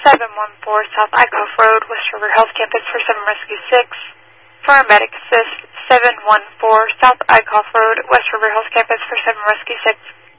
714 South Eichhoff Road, West River Health Campus for 7 Rescue 6. Paramedic Assist 714 South Eichhoff Road, West River Health Campus for 7 Rescue 6.